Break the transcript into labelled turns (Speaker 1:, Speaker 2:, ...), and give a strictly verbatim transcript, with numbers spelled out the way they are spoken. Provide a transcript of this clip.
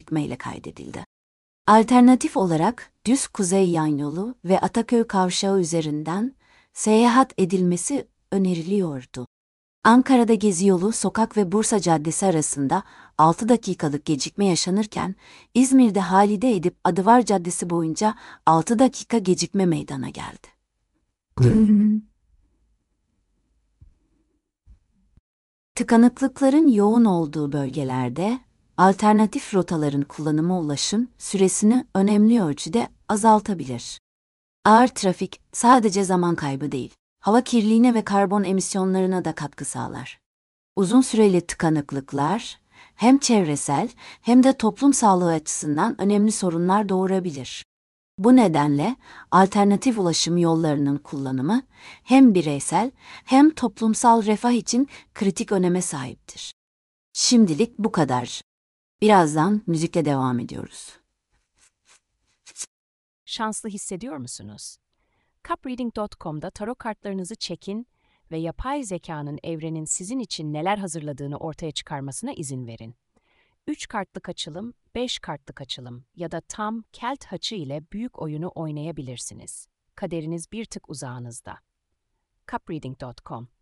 Speaker 1: gecikmeyle kaydedildi. Alternatif olarak düz kuzey yan yolu ve Ataköy kavşağı üzerinden seyahat edilmesi öneriliyordu. Ankara'da Gezi Yolu Sokak ve Bursa Caddesi arasında altı dakikalık gecikme yaşanırken, İzmir'de Halide Edip Adıvar Caddesi boyunca altı dakika gecikme meydana geldi. Tıkanıklıkların yoğun olduğu bölgelerde, alternatif rotaların kullanımı ulaşım süresini önemli ölçüde azaltabilir. Ağır trafik sadece zaman kaybı değil, hava kirliliğine ve karbon emisyonlarına da katkı sağlar. Uzun süreli tıkanıklıklar, hem çevresel hem de toplum sağlığı açısından önemli sorunlar doğurabilir. Bu nedenle alternatif ulaşım yollarının kullanımı hem bireysel hem toplumsal refah için kritik öneme sahiptir. Şimdilik bu kadar. Birazdan müzikle devam ediyoruz.
Speaker 2: Şanslı hissediyor musunuz? Cupreading nokta com'da tarot kartlarınızı çekin ve yapay zekanın evrenin sizin için neler hazırladığını ortaya çıkarmasına izin verin. üç kartlık açılım, beş kartlık açılım ya da tam kelt haçı ile büyük oyunu oynayabilirsiniz. Kaderiniz bir tık uzağınızda. Cupreading nokta com